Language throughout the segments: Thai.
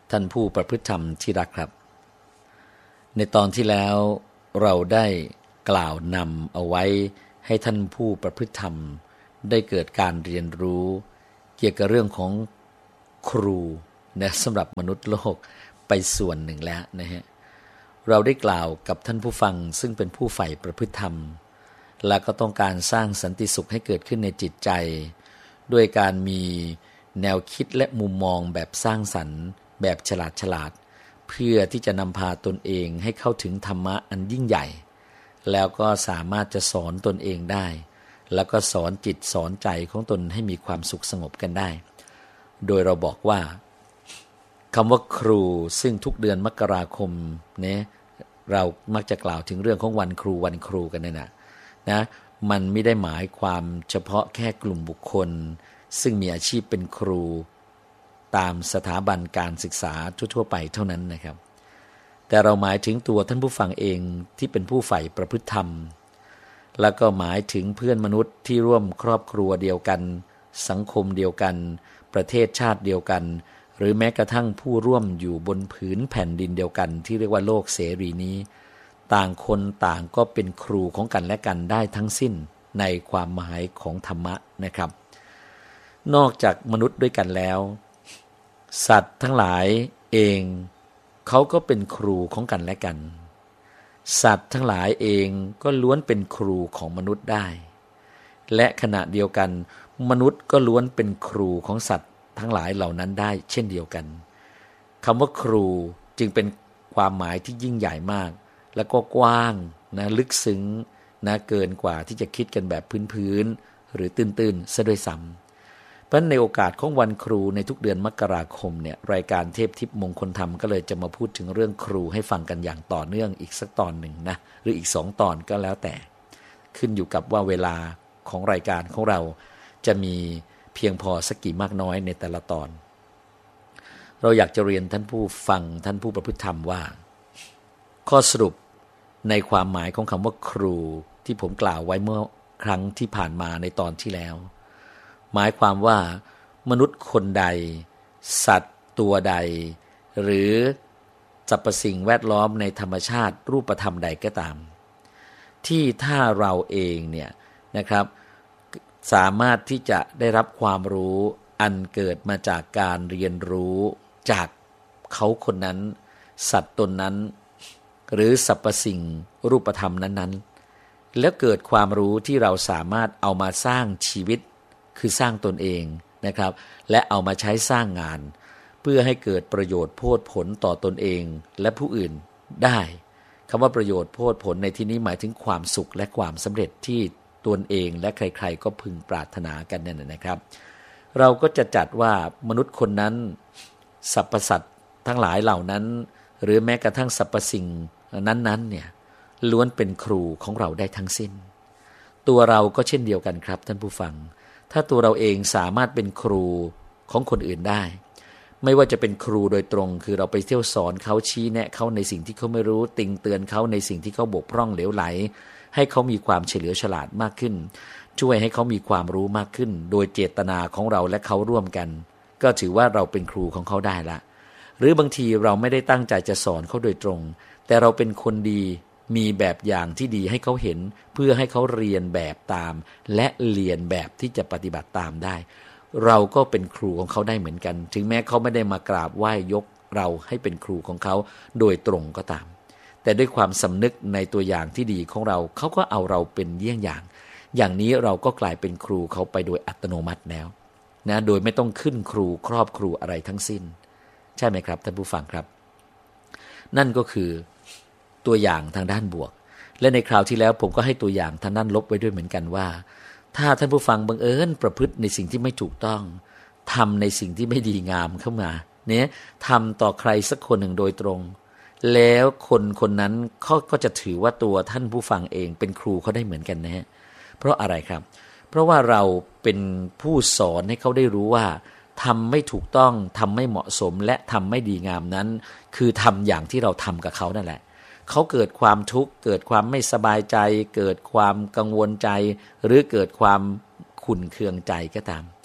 ท่านผู้ประพฤติธรรมที่รักครับในตอนที่แล้วเราได้กล่าวนำเอาไว้ให้ท่านผู้ประพฤติธรรมได้เกิดการเรียนรู้เกี่ยวกับเรื่องของครูนะสำหรับมนุษย์โลกไปส่วนหนึ่งแล้วนะฮะเราได้กล่าวกับท่านผู้ฟังซึ่งเป็นผู้ใฝ่ประพฤติธรรมและก็ต้องการสร้างสันติสุขให้เกิดขึ้นในจิตใจด้วยการมีแนวคิดและมุมมองแบบสร้างสรรค์แบบฉลาดเพื่อที่จะนำพาตนเองให้เข้าถึงธรรมะอันยิ่งใหญ่แล้วก็สามารถจะสอนตนเองได้แล้วก็สอนจิตสอนใจของตนให้มีความสุขสงบกันได้โดยเราบอกว่าคำว่าครูซึ่งทุกเดือนมกราคมเนี่ยเรามักจะกล่าวถึงเรื่องของวันครูกันเนี่ยนะมันไม่ได้หมายความเฉพาะแค่กลุ่มบุคคลซึ่งมีอาชีพเป็นครูตามสถาบันการศึกษาทั่วไปเท่านั้นนะครับแต่เราหมายถึงตัวท่านผู้ฟังเองที่เป็นผู้ใฝ่ประพฤติธรรมแล้วก็หมายถึงเพื่อนมนุษย์ที่ร่วมครอบครัวเดียวกันสังคมเดียวกันประเทศชาติเดียวกันหรือแม้กระทั่งผู้ร่วมอยู่บนผืนแผ่นดินเดียวกันที่เรียกว่าโลกเสรีนี้ต่างคนต่างก็เป็นครูของกันและกันได้ทั้งสิ้นในความหมายของธรรมะนะครับนอกจากมนุษย์ด้วยกันแล้วสัตว์ทั้งหลายเองเขาก็เป็นครูของกันและกันสัตว์ทั้งหลายเองก็ล้วนเป็นครูของมนุษย์ได้และขณะเดียวกันมนุษย์ก็ล้วนเป็นครูของสัตว์ทั้งหลายเหล่านั้นได้เช่นเดียวกันคำว่าครูจึงเป็นความหมายที่ยิ่งใหญ่มากแล้วก็กว้างนะลึกซึ้งนะเกินกว่าที่จะคิดกันแบบพื้นๆหรือตื้นๆซะด้วยซ้ำเพราะในโอกาสของวันครูในทุกเดือนมกราคมเนี่ยรายการเทพทิพย์มงคลธรรมก็เลยจะมาพูดถึงเรื่องครูให้ฟังกันอย่างต่อเนื่องอีกสักตอนหนึ่งนะหรืออีก2 ตอนก็แล้วแต่ขึ้นอยู่กับว่าเวลาของรายการของเราจะมีเพียงพอสักกี่มากน้อยในแต่ละตอนเราอยากจะเรียนท่านผู้ฟังท่านผู้ประพฤติธรรมว่าข้อสรุปในความหมายของคำว่าครูที่ผมกล่าวไว้เมื่อครั้งที่ผ่านมาในตอนที่แล้วหมายความว่ามนุษย์คนใดสัตว์ตัวใดหรือสรรพสิ่งแวดล้อมในธรรมชาติรูปธรรมใดก็ตามที่ถ้าเราเองเนี่ยนะครับสามารถที่จะได้รับความรู้อันเกิดมาจากการเรียนรู้จากเขาคนนั้นสัตว์ตนนั้นหรือสรรพสิ่งรูปธรรมนั้นๆแล้วเกิดความรู้ที่เราสามารถเอามาสร้างชีวิตคือสร้างตนเองนะครับและเอามาใช้สร้างงานเพื่อให้เกิดประโยชน์โพดผลต่อตนเองและผู้อื่นได้คำว่าประโยชน์โพดผลในที่นี้หมายถึงความสุขและความสำเร็จที่ตนเองและใครๆก็พึงปรารถนากันนั่นนะครับเราก็จะจัดว่ามนุษย์คนนั้นสรรพสัตว์ทั้งหลายเหล่านั้นหรือแม้กระทั่งสรรพสิ่งนั้นๆเนี่ยล้วนเป็นครูของเราได้ทั้งสิ้นตัวเราก็เช่นเดียวกันครับท่านผู้ฟังถ้าตัวเราเองสามารถเป็นครูของคนอื่นได้ไม่ว่าจะเป็นครูโดยตรงคือเราไปเที่ยวสอนเขาชี้แนะเขาในสิ่งที่เขาไม่รู้ติงเตือนเขาในสิ่งที่เขาบกพร่องเหลวไหลให้เขามีความเฉลียวฉลาดมากขึ้นช่วยให้เขามีความรู้มากขึ้นโดยเจตนาของเราและเขาร่วมกันก็ถือว่าเราเป็นครูของเขาได้ละหรือบางทีเราไม่ได้ตั้งใจจะสอนเขาโดยตรงแต่เราเป็นคนดีมีแบบอย่างที่ดีให้เขาเห็นเพื่อให้เขาเรียนแบบตามและเรียนแบบที่จะปฏิบัติตามได้เราก็เป็นครูของเขาได้เหมือนกันถึงแม้เขาไม่ได้มากราบไหว้ยกเราให้เป็นครูของเขาโดยตรงก็ตามแต่ด้วยความสำนึกในตัวอย่างที่ดีของเราเขาก็เอาเราเป็นเยี่ยงอย่างอย่างนี้เราก็กลายเป็นครูเขาไปโดยอัตโนมัติแล้วนะโดยไม่ต้องขึ้นครูครอบครูอะไรทั้งสิ้นใช่ไหมครับท่านผู้ฟังครับนั่นก็คือตัวอย่างทางด้านบวกและในคราวที่แล้วผมก็ให้ตัวอย่างทางด้านลบไว้ด้วยเหมือนกันว่าถ้าท่านผู้ฟังบังเอิญประพฤติในสิ่งที่ไม่ถูกต้องทำในสิ่งที่ไม่ดีงามเข้ามาเนี่ยทำต่อใครสักคนหนึ่งโดยตรงแล้วคนคนนั้นเขาก็จะถือว่าตัวท่านผู้ฟังเองเป็นครูเขาได้เหมือนกันนะฮะเพราะอะไรครับเพราะว่าเราเป็นผู้สอนให้เขาได้รู้ว่าทำไม่ถูกต้องทำไม่เหมาะสมและทำไม่ดีงามนั้นคือทำอย่างที่เราทำกับเขานั่นแหละเขาเกิดความทุกข์เกิดความไม่สบายใจเกิดความกังวลใจหรือเกิดความขุ่นเคืองใจก็ตาม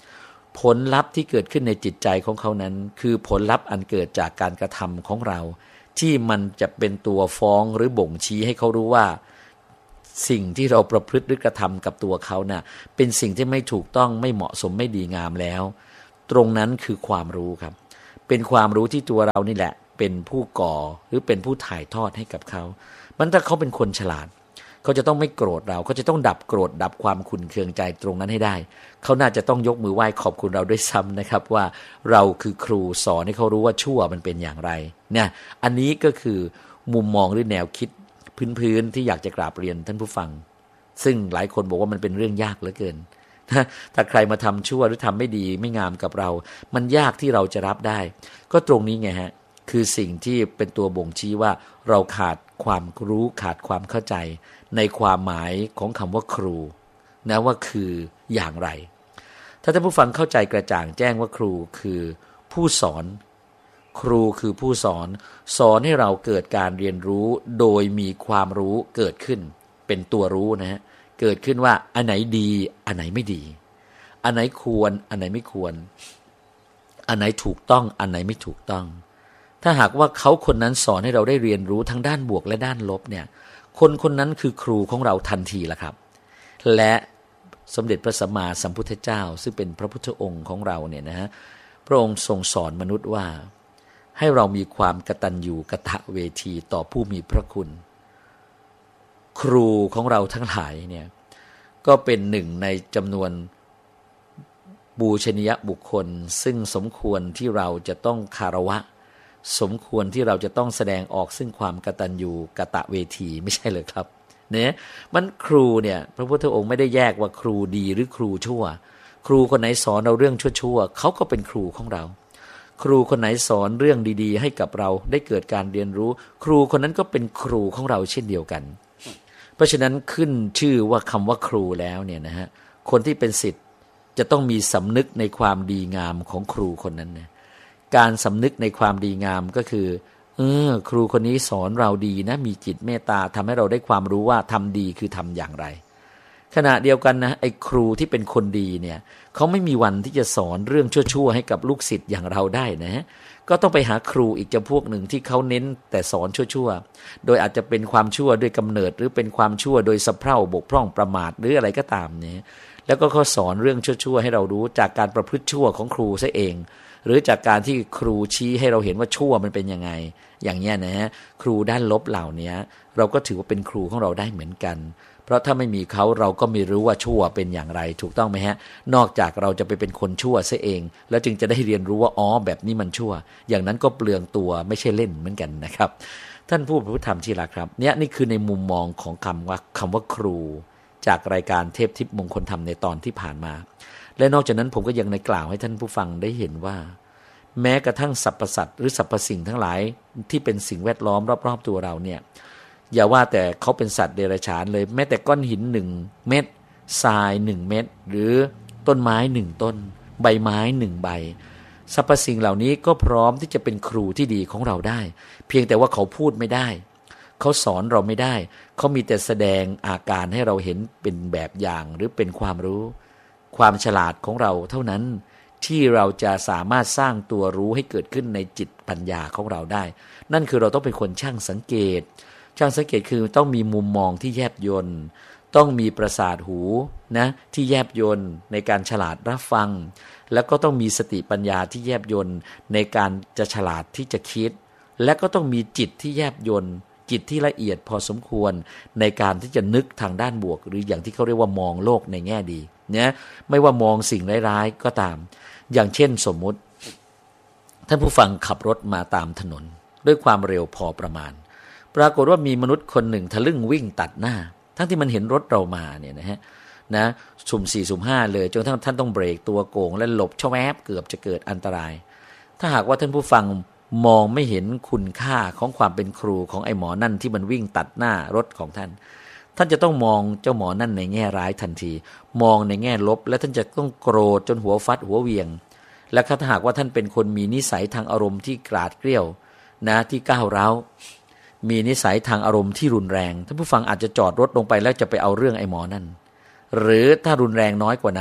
ผลลัพธ์ที่เกิดขึ้นในจิตใจของเขานั้นคือผลลัพธ์อันเกิดจากการกระทำของเราที่มันจะเป็นตัวฟ้องหรือบ่งชี้ให้เขารู้ว่าสิ่งที่เราประพฤติหรือกระทำกับตัวเขาน่ะเป็นสิ่งที่ไม่ถูกต้องไม่เหมาะสมไม่ดีงามแล้วตรงนั้นคือความรู้ครับเป็นความรู้ที่ตัวเรานี่แหละเป็นผู้ก่อหรือเป็นผู้ถ่ายทอดให้กับเขามันถ้าเขาเป็นคนฉลาดเขาจะต้องไม่โกรธเราเขาจะต้องดับโกรธดับความขุ่นเคืองใจตรงนั้นให้ได้เขาน่าจะต้องยกมือไหว้ขอบคุณเราด้วยซ้ำนะครับว่าเราคือครูสอนให้เขารู้ว่าชั่วมันเป็นอย่างไรเนี่ยอันนี้ก็คือมุมมองหรือแนวคิดพื้นๆที่อยากจะกราบเรียนท่านผู้ฟังซึ่งหลายคนบอกว่ามันเป็นเรื่องยากเหลือเกินถ้าใครมาทำชั่วหรือทำไม่ดีไม่งามกับเรามันยากที่เราจะรับได้ก็ตรงนี้ไงฮะคือสิ่งที่เป็นตัวบ่งชี้ว่าเราขาดความรู้ขาดความเข้าใจในความหมายของคำว่าครูนะว่าคืออย่างไรถ้าท่านผู้ฟังเข้าใจกระจ่างแจ้งว่าครูคือผู้สอนครูคือผู้สอนให้เราเกิดการเรียนรู้โดยมีความรู้เกิดขึ้นเป็นตัวรู้นะฮะเกิดขึ้นว่าอันไหนดีอันไหนไม่ดีอันไหนควรอันไหนไม่ควรอันไหนถูกต้องอันไหนไม่ถูกต้องถ้าหากว่าเขาคนนั้นสอนให้เราได้เรียนรู้ทั้งด้านบวกและด้านลบเนี่ยคนนั้นคือครูของเราทันทีละครับและสมเด็จพระสัมมาสัมพุทธเจ้าซึ่งเป็นพระพุทธองค์ของเราเนี่ยนะฮะพระองค์ทรงสอนมนุษย์ว่าให้เรามีความกตัญญูกตเวทีต่อผู้มีพระคุณครูของเราทั้งหลายเนี่ยก็เป็นหนึ่งในจำนวนบูชนียบุคคลซึ่งสมควรที่เราจะต้องคารวะสมควรที่เราจะต้องแสดงออกซึ่งความกตัญญูกตเวทีไม่ใช่เลยครับเนี่ยมันครูเนี่ยพระพุทธองค์ไม่ได้แยกว่าครูดีหรือครูชั่วครูคนไหนสอนเราเรื่องชั่วๆเขาก็เป็นครูของเราครูคนไหนสอนเรื่องดีๆให้กับเราได้เกิดการเรียนรู้ครูคนนั้นก็เป็นครูของเราเช่นเดียวกันเพราะฉะนั้นขึ้นชื่อว่าคำว่าครูแล้วเนี่ยนะฮะคนที่เป็นศิษย์จะต้องมีสำนึกในความดีงามของครูคนนั้นนะการสำนึกในความดีงามก็คือครูคนนี้สอนเราดีนะมีจิตเมตตาทำให้เราได้ความรู้ว่าทำดีคือทำอย่างไรขณะเดียวกันนะไอ้ครูที่เป็นคนดีเนี่ยเขาไม่มีวันที่จะสอนเรื่องชั่วๆให้กับลูกศิษย์อย่างเราได้นะก็ต้องไปหาครูอีกจำพวกหนึ่งที่เขาเน้นแต่สอนชั่วๆโดยอาจจะเป็นความชั่วด้วยกำเนิดหรือเป็นความชั่วโดยสะเพร่าบกพร่องประมาทหรืออะไรก็ตามเนี่ยแล้วก็เขาสอนเรื่องชั่วๆให้เรารู้จากการประพฤติชั่วของครูซะเองหรือจากการที่ครูชี้ให้เราเห็นว่าชั่วมันเป็นยังไงอย่างเงี้ยนะฮะครูด้านลบเหล่านี้เราก็ถือว่าเป็นครูของเราได้เหมือนกันเพราะถ้าไม่มีเขาเราก็ไม่รู้ว่าชั่วเป็นอย่างไรถูกต้องไหมฮะนอกจากเราจะไปเป็นคนชั่วซะเองแล้วจึงจะได้เรียนรู้ว่าอ๋อแบบนี้มันชั่วอย่างนั้นก็เปลืองตัวไม่ใช่เล่นเหมือนกันนะครับท่านผู้ประพฤติธรรมที่รักครับเนี่ยนี่คือในมุมมองของคำว่าครูจากรายการเทพทิพย์มงคลธรรมในตอนที่ผ่านมาและนอกจากนั้นผมก็ยังได้กล่าวให้ท่านผู้ฟังได้เห็นว่าแม้กระทั่งสรรพสัตว์หรือสรรพสิ่งทั้งหลายที่เป็นสิ่งแวดล้อมรอบๆตัวเราเนี่ยอย่าว่าแต่เขาเป็นสัตว์เดรัจฉานเลยแม้แต่ก้อนหิน1 เม็ดทราย1 เม็ดหรือต้นไม้1 ต้นใบไม้1 ใบสรรพสิ่งเหล่านี้ก็พร้อมที่จะเป็นครูที่ดีของเราได้เพียงแต่ว่าเขาพูดไม่ได้เขาสอนเราไม่ได้เขามีแต่แสดงอาการให้เราเห็นเป็นแบบอย่างหรือเป็นความรู้ความฉลาดของเราเท่านั้นที่เราจะสามารถสร้างตัวรู้ให้เกิดขึ้นในจิตปัญญาของเราได้นั่นคือเราต้องเป็นคนช่างสังเกตคือต้องมีมุมมองที่แยบยลต้องมีประสาทหูนะที่แยบยลในการฉลาดรับฟังแล้วก็ต้องมีสติปัญญาที่แยบยลในการจะฉลาดที่จะคิดและก็ต้องมีจิตที่แยบยลจิตที่ละเอียดพอสมควรในการที่จะนึกทางด้านบวกหรืออย่างที่เขาเรียกว่ามองโลกในแง่ดีเนี่ยไม่ว่ามองสิ่งร้ายๆก็ตามอย่างเช่นสมมุติท่านผู้ฟังขับรถมาตามถนนด้วยความเร็วพอประมาณปรากฏว่ามีมนุษย์คนหนึ่งทะลึ่งวิ่งตัดหน้าทั้งที่มันเห็นรถเรามาเนี่ยนะฮะสุ่ม 4 สุ่ม 5เลยจนท่านต้องเบรกตัวโกงและหลบช่องแอบเกือบจะเกิดอันตรายถ้าหากว่าท่านผู้ฟังมองไม่เห็นคุณค่าของความเป็นครูของไอ้หมอนั่นที่มันวิ่งตัดหน้ารถของท่านจะต้องมองเจ้าหมอนั่นในแง่ร้ายทันทีมองในแง่ลบและท่านจะต้องโกรธจนหัวฟัดหัวเวียงและถ้าหากว่าท่านเป็นคนมีนิสัยทางอารมณ์ที่กราดเกรี้ยวนะที่ก้าวร้าวมีนิสัยทางอารมณ์ที่รุนแรงท่านผู้ฟังอาจจะจอดรถลงไปแล้วจะไปเอาเรื่องไอ้หมอนั่นหรือถ้ารุนแรงน้อยกว่านั้น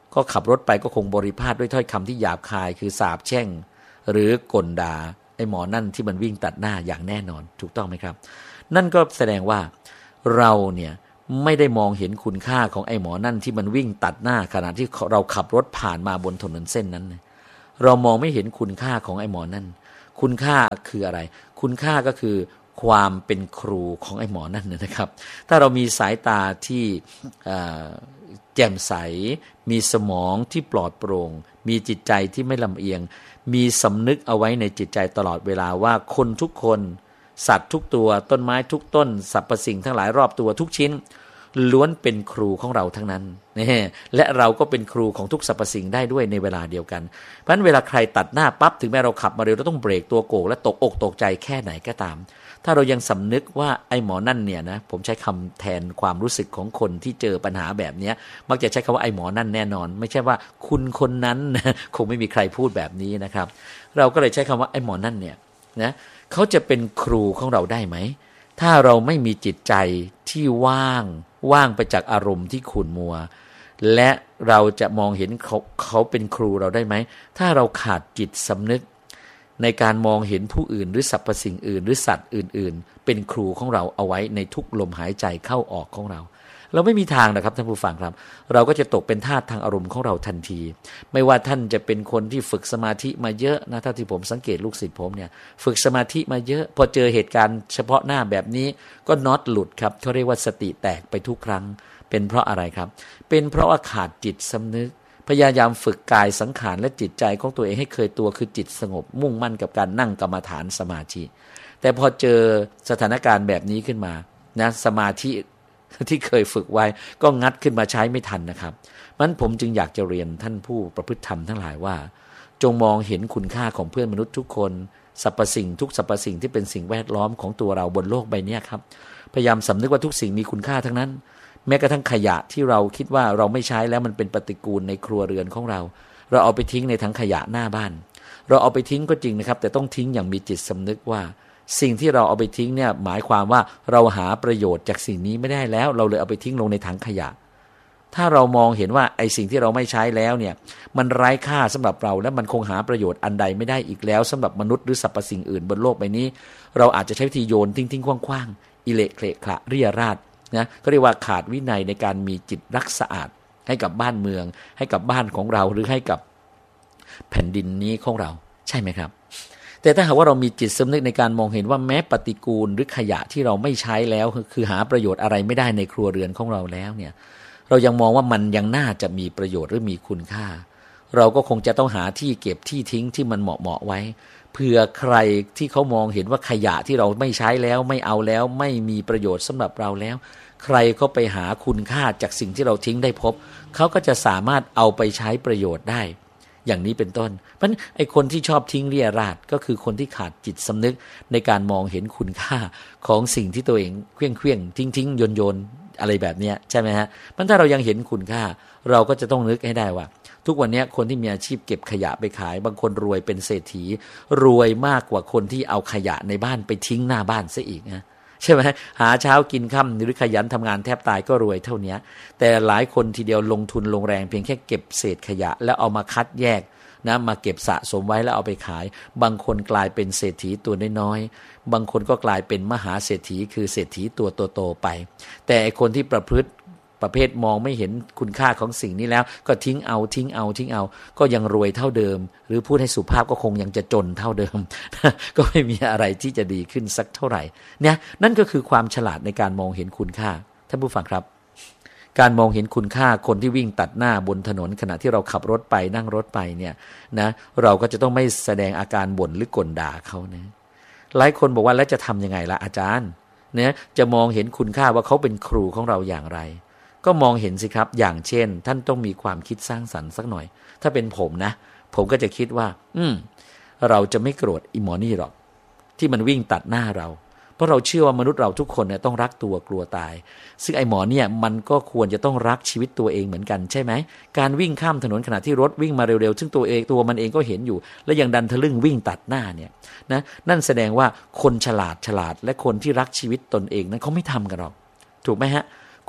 ก็ขับรถไปก็คงบริพาทด้วยถ้อยคำที่หยาบคายคือสาปแช่งหรือกลด่าไอ้หมอนั่นที่มันวิ่งตัดหน้าอย่างแน่นอนถูกต้องไหมครับนั่นก็แสดงว่าเราเนี่ยไม่ได้มองเห็นคุณค่าของไอ้หมอนั่นที่มันวิ่งตัดหน้าขณะที่เราขับรถผ่านมาบนถนนเส้นนั้นเรามองไม่เห็นคุณค่าของไอ้หมอนั่นคุณค่าคืออะไรคุณค่าก็คือความเป็นครูของไอ้หมอนั่นนะครับถ้าเรามีสายตาที่แจ่มใสมีสมองที่ปลอดโปร่งมีจิตใจที่ไม่ลำเอียงมีสำนึกเอาไว้ในจิตใจตลอดเวลาว่าคนทุกคนสัตว์ทุกตัวต้นไม้ทุกต้นสรรพสิ่งทั้งหลายรอบตัวทุกชิ้นล้วนเป็นครูของเราทั้งนั้นและเราก็เป็นครูของทุกสรรพสิ่งได้ด้วยในเวลาเดียวกันเพราะฉะนั้นเวลาใครตัดหน้าปั๊บถึงแม้เราขับมาเร็วเราต้องเบรกตัวโก่งและตกอกตกใจแค่ไหนก็ตามถ้าเรายังสำนึกว่าไอ้หมอนั่นเนี่ยนะผมใช้คำแทนความรู้สึกของคนที่เจอปัญหาแบบนี้มักจะใช้คำว่าไอ้หมอนั่นแน่นอนไม่ใช่ว่าคุณคนนั้นคงไม่มีใครพูดแบบนี้นะครับเราก็เลยใช้คำว่าไอ้หมอนั่นเนี่ยนะเขาจะเป็นครูของเราได้ไหมถ้าเราไม่มีจิตใจที่ว่างไปจากอารมณ์ที่ขุ่นมัวและเราจะมองเห็นเขาเป็นครูเราได้ไหมถ้าเราขาดจิตสำนึกในการมองเห็นผู้อื่นหรือสรรพสิ่งอื่นหรือสัตว์อื่นๆเป็นครูของเราเอาไว้ในทุกลมหายใจเข้าออกของเราไม่มีทางนะครับท่านผู้ฟังครับเราก็จะตกเป็นทาสทางอารมณ์ของเราทันทีไม่ว่าท่านจะเป็นคนที่ฝึกสมาธิมาเยอะนะถ้าที่ผมสังเกตลูกศิษย์ผมเนี่ยฝึกสมาธิมาเยอะพอเจอเหตุการณ์เฉพาะหน้าแบบนี้ก็น็อตหลุดครับเขาเรียกว่าสติแตกไปทุกครั้งเป็นเพราะอะไรครับเป็นเพราะว่าขาดจิตสำนึกพยายามฝึกกายสังขารและจิตใจของตัวเองให้เคยตัวคือจิตสงบมุ่งมั่นกับการนั่งกรรมฐานสมาธิแต่พอเจอสถานการณ์แบบนี้ขึ้นมานะสมาธิที่เคยฝึกไว้ก็งัดขึ้นมาใช้ไม่ทันนะครับมันผมจึงอยากจะเรียนท่านผู้ประพฤติธรรมทั้งหลายว่าจงมองเห็นคุณค่าของเพื่อนมนุษย์ทุกคนสรรพสิ่งทุกสรรพสิ่งที่เป็นสิ่งแวดล้อมของตัวเราบนโลกใบนี้ครับพยายามสำนึกว่าทุกสิ่งมีคุณค่าทั้งนั้นแม้กระทั่งขยะที่เราคิดว่าเราไม่ใช้แล้วมันเป็นปฏิกูลในครัวเรือนของเราเอาไปทิ้งในถังขยะหน้าบ้านเราเอาไปทิ้งก็จริงนะครับแต่ต้องทิ้งอย่างมีจิตสำนึกว่าสิ่งที่เราเอาไปทิ้งเนี่ยหมายความว่าเราหาประโยชน์จากสิ่งนี้ไม่ได้แล้วเราเลยเอาไปทิ้งลงในถังขยะถ้าเรามองเห็นว่าไอ้สิ่งที่เราไม่ใช้แล้วเนี่ยมันไร้ค่าสำหรับเราและมันคงหาประโยชน์อันใดไม่ได้อีกแล้วสำหรับมนุษย์หรือสรรพสิ่งอื่นบนโลกใบนี้เราอาจจะใช้วิธีโยนทิ้งๆคว่างๆอิเละเขละขละเรี่ยราดนะก็เรียกว่าขาดวินัยในการมีจิตรักสะอาดให้กับบ้านเมืองให้กับบ้านของเราหรือให้กับแผ่นดินนี้ของเราใช่ไหมครับแต่ถ้าหากว่าเรามีจิตสำนึกในการมองเห็นว่าแม้ปฏิกูลหรือขยะที่เราไม่ใช้แล้วคือหาประโยชน์อะไรไม่ได้ในครัวเรือนของเราแล้วเนี่ยเรายังมองว่ามันยังน่าจะมีประโยชน์หรือมีคุณค่าเราก็คงจะต้องหาที่เก็บที่ทิ้งที่มันเหมาะไว้เผื่อใครที่เขามองเห็นว่าขยะที่เราไม่ใช้แล้วไม่เอาแล้วไม่มีประโยชน์สำหรับเราแล้วใครเขาไปหาคุณค่าจากสิ่งที่เราทิ้งได้พบเขาก็จะสามารถเอาไปใช้ประโยชน์ได้อย่างนี้เป็นต้นเพราะฉะนั้นไอ้คนที่ชอบทิ้งเรี่ยราดก็คือคนที่ขาดจิตสำนึกในการมองเห็นคุณค่าของสิ่งที่ตัวเองเคลื่อนทิ้งโยนอะไรแบบนี้ใช่ไหมฮะมันถ้าเรายังเห็นคุณค่าเราก็จะต้องนึกให้ได้ว่าทุกวันนี้คนที่มีอาชีพเก็บขยะไปขายบางคนรวยเป็นเศรษฐีรวยมากกว่าคนที่เอาขยะในบ้านไปทิ้งหน้าบ้านซะอีกนะใช่ไหมหาเช้ากินค่ำหรือขยันทำงานแทบตายก็รวยเท่านี้แต่หลายคนทีเดียวลงทุนลงแรงเพียงแค่เก็บเศษขยะแล้วเอามาคัดแยกนะมาเก็บสะสมไว้แล้วเอาไปขายบางคนกลายเป็นเศรษฐีตัวน้อยๆบางคนก็กลายเป็นมหาเศรษฐีคือเศรษฐีตัวโตๆไปแต่คนที่ประพฤติประเภทมองไม่เห็นคุณค่าของสิ่งนี้แล้วก็ทิ้งเอาก็ยังรวยเท่าเดิมหรือพูดให้สุภาพก็คงยังจะจนเท่าเดิม ก็ไม่มีอะไรที่จะดีขึ้นสักเท่าไหร่เนี่ยนั่นก็คือความฉลาดในการมองเห็นคุณค่าท่านผู้ฟังครับการมองเห็นคุณค่าคนที่วิ่งตัดหน้าบนถนนขณะที่เราขับรถไปนั่งรถไปเนี่ยนะเราก็จะต้องไม่แสดงอาการบ่นหรือกลด่าเขานะหลายคนบอกว่าแล้วจะทำยังไงล่ะอาจารย์เนี่ยจะมองเห็นคุณค่าว่าเขาเป็นครูของเราอย่างไรก็มองเห็นสิครับอย่างเช่นท่านต้องมีความคิดสร้างสรรค์สักหน่อยถ้าเป็นผมนะผมก็จะคิดว่าเราจะไม่โกรธอีหมอนี่หรอกที่มันวิ่งตัดหน้าเราเพราะเราเชื่อว่ามนุษย์เราทุกคนเนี่ยต้องรักตัวกลัวตายซึ่งไอ้หมอเนี่ยมันก็ควรจะต้องรักชีวิตตัวเองเหมือนกันใช่ไหมการวิ่งข้ามถนนขณะที่รถวิ่งมาเร็วๆซึ่งตัวมันเองก็เห็นอยู่และยังดันทะลึ่งวิ่งตัดหน้าเนี่ยนะนั่นแสดงว่าคนฉลาดและคนที่รักชีวิตตนเองนั้นเขาไม่ทำกันหรอกถูกไหมฮะ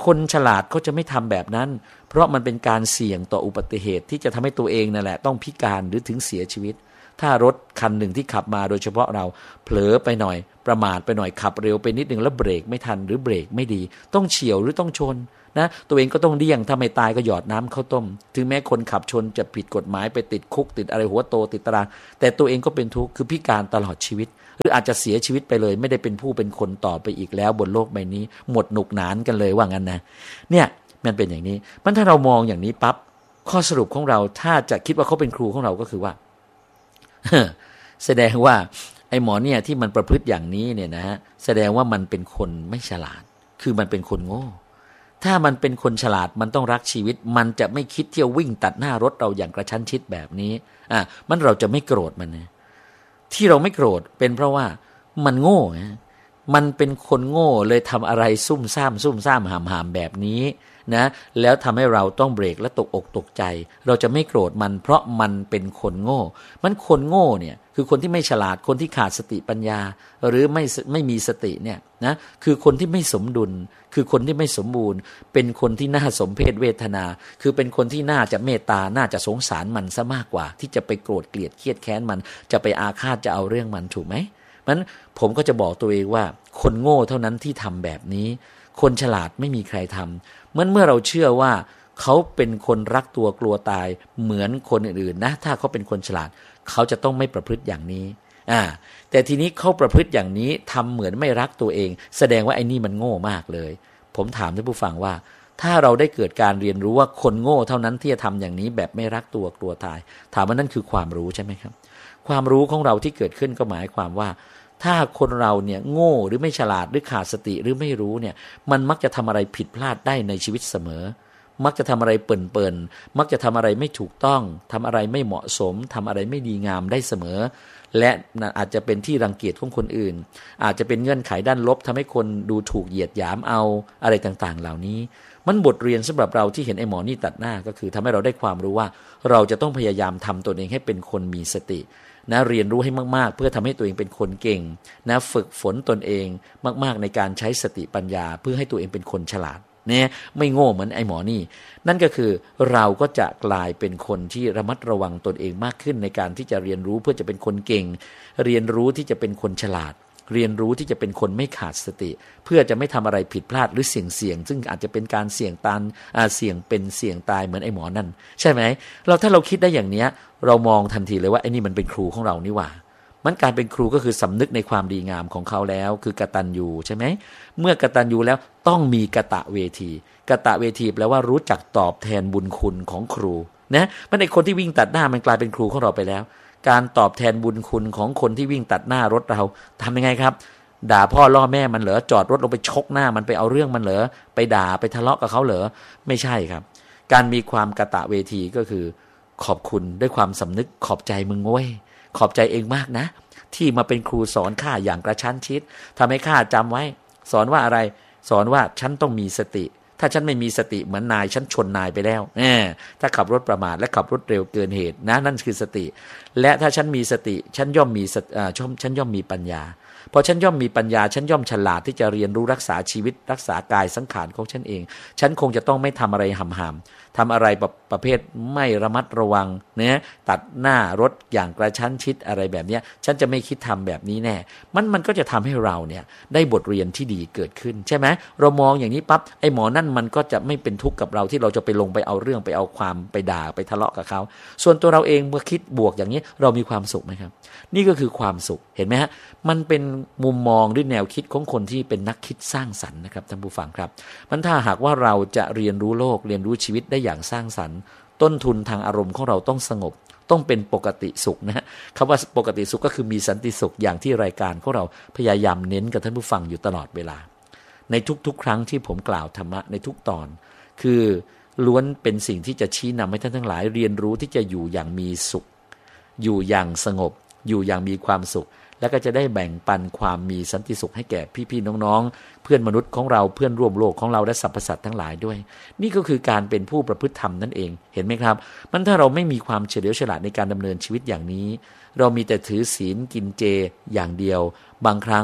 คนฉลาดเขาจะไม่ทำแบบนั้นเพราะมันเป็นการเสี่ยงต่ออุบัติเหตุที่จะทำให้ตัวเองนั่นแหละต้องพิการหรือถึงเสียชีวิตถ้ารถคันหนึ่งที่ขับมาโดยเฉพาะเราเผลอไปหน่อยประมาทไปหน่อยขับเร็วไปนิดนึงแล้วเบรกไม่ทันหรือเบรกไม่ดีต้องเฉี่ยวหรือต้องชนนะตัวเองก็ต้องเลี่ยงถ้าไม่ตายก็หยอดน้ำข้าวต้มถึงแม้คนขับชนจะผิดกฎหมายไปติดคุกติดอะไรหัวโตติดตารางแต่ตัวเองก็เป็นทุกข์คือพิการตลอดชีวิตหรืออาจจะเสียชีวิตไปเลยไม่ได้เป็นผู้เป็นคนต่อไปอีกแล้วบนโลกใบนี้หมดหนุกหนานกันเลยว่างั้นนะเนี่ยมันเป็นอย่างนี้มันถ้าเรามองอย่างนี้ปั๊บข้อสรุปของเราถ้าจะคิดว่าเขาเป็นครูของเราก็คือว่า แสดงว่าไอ้หมอเนี่ยที่มันประพฤติอย่างนี้เนี่ยนะฮะแสดงว่ามันเป็นคนไม่ฉลาดคือมันเป็นคนโง่ถ้ามันเป็นคนฉลาดมันต้องรักชีวิตมันจะไม่คิดเที่ยววิ่งตัดหน้ารถเราอย่างกระชั้นชิดแบบนี้มันเราจะไม่โกรธมันนะที่เราไม่โกรธเป็นเพราะว่ามันโง่นะมันเป็นคนโง่เลยทำอะไรซุ่มซ่ามหามแบบนี้นะแล้วทำให้เราต้องเบรกและตกอกตกใจเราจะไม่โกรธมันเพราะมันเป็นคนโง่มันคนโง่เนี่ยคือคนที่ไม่ฉลาดคนที่ขาดสติปัญญาหรือไม่มีสติเนี่ยนะคือคนที่ไม่สมดุลคือคนที่ไม่สมบูรณ์เป็นคนที่น่าสมเพชเวทนาคือเป็นคนที่น่าจะเมตตาน่าจะสงสารมันซะมากกว่าที่จะไปโกรธเกลียดเครียดแค้นมันจะไปอาฆาตจะเอาเรื่องมันถูกไหมมันผมก็จะบอกตัวเองว่าคนโง่เท่านั้นที่ทำแบบนี้คนฉลาดไม่มีใครทำเมื่อเราเชื่อว่าเขาเป็นคนรักตัวกลัวตายเหมือนคนอื่นๆนะถ้าเขาเป็นคนฉลาดเขาจะต้องไม่ประพฤติอย่างนี้แต่ทีนี้เขาประพฤติอย่างนี้ทำเหมือนไม่รักตัวเองแสดงว่าไอ้นี่มันโง่มากเลยผมถามท่านผู้ฟังว่าถ้าเราได้เกิดการเรียนรู้ว่าคนโง่เท่านั้นที่จะทำอย่างนี้แบบไม่รักตัวกลัวตายถามว่านั่นคือความรู้ใช่ไหมครับความรู้ของเราที่เกิดขึ้นก็หมายความว่าถ้าคนเราเนี่ยโง่หรือไม่ฉลาดหรือขาดสติหรือไม่รู้เนี่ยมันมักจะทำอะไรผิดพลาดได้ในชีวิตเสมอมักจะทำอะไรเปิ่นๆมักจะทำอะไรไม่ถูกต้องทำอะไรไม่เหมาะสมทำอะไรไม่ดีงามได้เสมอและอาจจะเป็นที่รังเกียจของคนอื่นอาจจะเป็นเงื่อนไขด้านลบทำให้คนดูถูกเหยียดหยามเอาอะไรต่างๆเหล่านี้มันบทเรียนสำหรับเราที่เห็นไอ้หมอนี่ตัดหน้าก็คือทำให้เราได้ความรู้ว่าเราจะต้องพยายามทำตัวเองให้เป็นคนมีสตินะเรียนรู้ให้มากๆเพื่อทำให้ตัวเองเป็นคนเก่งนะฝึกฝนตนเองมากๆในการใช้สติปัญญาเพื่อให้ตัวเองเป็นคนฉลาดเนี่ยไม่โง่เหมือนไอ้หมอนี่นั่นก็คือเราก็จะกลายเป็นคนที่ระมัดระวังตนเองมากขึ้นในการที่จะเรียนรู้เพื่อจะเป็นคนเก่งเรียนรู้ที่จะเป็นคนฉลาดเรียนรู้ที่จะเป็นคนไม่ขาดสติเพื่อจะไม่ทำอะไรผิดพลาดหรือเสี่ยงซึ่งอาจจะเป็นการเสี่ยงตายเหมือนไอ้หมอนั่นใช่ไหมถ้าเราคิดได้อย่างเนี้ยเรามองทันทีเลยว่าไอ้นี่มันเป็นครูของเรานี่หว่ามันการเป็นครูก็คือสำนึกในความดีงามของเขาแล้วคือกตัญญูใช่ไหมเมื่อกตัญญูแล้วต้องมีกตเวทีกตเวทีแปลว่ารู้จักตอบแทนบุญคุณของครูนะมันไอ้คนที่วิ่งตัดหน้ามันกลายเป็นครูของเราไปแล้วการตอบแทนบุญคุณของคนที่วิ่งตัดหน้ารถเราทำยังไงครับด่าพ่อล่อแม่มันเหรอจอดรถลงไปชกหน้ามันไปเอาเรื่องมันเหรอไปด่าไปทะเลาะกับเขาเหรอไม่ใช่ครับการมีความกตเวทีก็คือขอบคุณด้วยความสำนึกขอบใจมึงเว้ยขอบใจเองมากนะที่มาเป็นครูสอนข้าอย่างกระชั้นชิดทำให้ข้าจำไว้สอนว่าอะไรสอนว่าฉันต้องมีสติถ้าฉันไม่มีสติเหมือนนายฉันชนนายไปแล้วถ้าขับรถประมาทและขับรถเร็วเกินเหตุนะนั่นคือสติและถ้าฉันมีสติฉันย่อมมีปัญญาพอฉันย่อมมีปัญญาฉันย่อมฉลาดที่จะเรียนรู้รักษาชีวิตรักษากายสังขารของฉันเองฉันคงจะต้องไม่ทำอะไรห่ำทำอะไรประเภทไม่ระมัดระวังเนี่ยตัดหน้ารถอย่างกระชั้นชิดอะไรแบบนี้ฉันจะไม่คิดทำแบบนี้แน่มันก็จะทำให้เราเนี่ยได้บทเรียนที่ดีเกิดขึ้นใช่ไหมเรามองอย่างนี้ปั๊บไอ้หมอนั่นมันก็จะไม่เป็นทุกข์กับเราที่เราจะไปลงไปเอาเรื่องไปเอาความไปด่าไปทะเลาะกับเขาส่วนตัวเราเองเมื่อคิดบวกอย่างนี้เรามีความสุขไหมครับนี่ก็คือความสุขเห็นไหมฮะมันเป็นมุมมองหรือแนวคิดของคนที่เป็นนักคิดสร้างสรรค์นะครับท่านผู้ฟังครับมันถ้าหากว่าเราจะเรียนรู้โลกเรียนรู้ชีวิตได้อย่างสร้างสรรค์ต้นทุนทางอารมณ์ของเราต้องสงบต้องเป็นปกติสุขนะฮะคำว่าปกติสุขก็คือมีสันติสุขอย่างที่รายการของเราพยายามเน้นกับท่านผู้ฟังอยู่ตลอดเวลาในทุกๆครั้งที่ผมกล่าวธรรมะในทุกตอนคือล้วนเป็นสิ่งที่จะชี้นำให้ท่านทั้งหลายเรียนรู้ที่จะอยู่อย่างมีสุขอยู่อย่างสงบอยู่อย่างมีความสุขแล้วก็จะได้แบ่งปันความมีสันติสุขให้แก่พี่ๆน้องๆเพื่อนมนุษย์ของเราเพื่อนร่วมโลกของเราและสรรพสัตว์ทั้งหลายด้วยนี่ก็คือการเป็นผู้ประพฤติธรรมนั่นเองเห็นไหมครับมันถ้าเราไม่มีความเฉลียวฉลาดในการดำเนินชีวิตอย่างนี้เรามีแต่ถือศีลกินเจอย่างเดียวบางครั้ง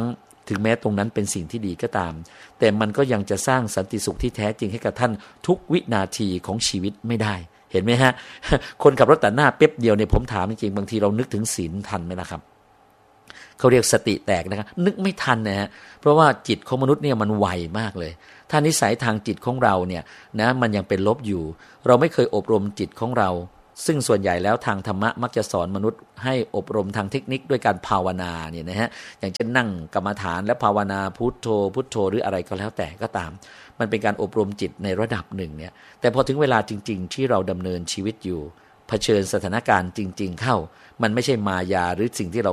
ถึงแม้ตรงนั้นเป็นสิ่งที่ดีก็ตามแต่มันก็ยังจะสร้างสันติสุขที่แท้จริงให้กับท่านทุกวินาทีของชีวิตไม่ได้เห็นไหมฮะ คนขับรถตัดหน้าเป๊บเดียวเนี่ยผมถามจริงๆบางทีเรานึกถึงศีลทันไหมนะครับเขาเรียกสติแตกนะครับนึกไม่ทันนะฮะเพราะว่าจิตของมนุษย์เนี่ยมันไวมากเลยถ้านิสัยทางจิตของเราเนี่ยนะมันยังเป็นลบอยู่เราไม่เคยอบรมจิตของเราซึ่งส่วนใหญ่แล้วทางธรรมะมักจะสอนมนุษย์ให้อบรมทางเทคนิคด้วยการภาวนาเนี่ยนะฮะอย่างเช่นนั่งกรรมฐานและภาวนาพุทโธพุทโธหรืออะไรก็แล้วแต่ก็ตามมันเป็นการอบรมจิตในระดับหนึ่งเนี่ยแต่พอถึงเวลาจริงๆที่เราดำเนินชีวิตอยู่เผชิญสถานการณ์จริงๆเข้ามันไม่ใช่มายาหรือสิ่งที่เรา